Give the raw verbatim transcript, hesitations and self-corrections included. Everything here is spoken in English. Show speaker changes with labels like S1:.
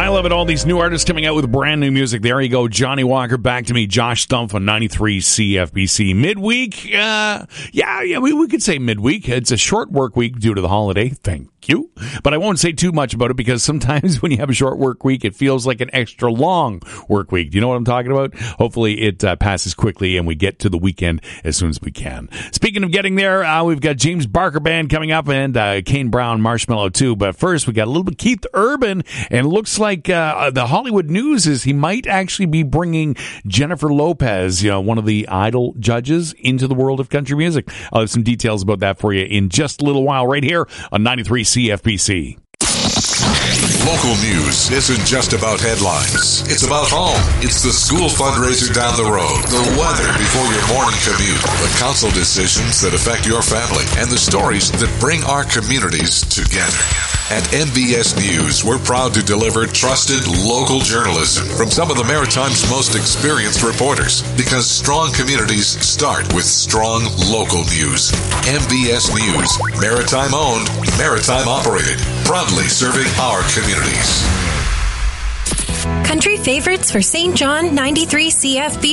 S1: I love it. All these new artists coming out with brand new music. There you go. Johnny Walker, Back to Me, Josh Stumpf on ninety-three C F B C. Midweek, uh, yeah, yeah, we, we could say midweek. It's a short work week due to the holiday. Thank you. But I won't say too much about it because sometimes when you have a short work week, it feels like an extra long work week. Do you know what I'm talking about? Hopefully it uh, passes quickly and we get to the weekend as soon as we can. Speaking of getting there, uh, we've got James Barker Band coming up and uh, Kane Brown, Marshmallow too. But first, we got a little bit Keith Urban, and it looks like uh, the Hollywood news is he might actually be bringing Jennifer Lopez, you know, one of the Idol judges, into the world of country music. I'll have some details about that for you in just a little while right here on ninety-three C F B C.
S2: Local news isn't just about headlines. It's about home. It's the school fundraiser down the road, the weather before your morning commute, the council decisions that affect your family, and the stories that bring our communities together. At N B S News, we're proud to deliver trusted local journalism from some of the Maritime's most experienced reporters, because strong communities start with strong local news. N B S News, Maritime owned, Maritime operated, proudly serving our communities.
S3: Country favorites for Saint John, ninety-three C F B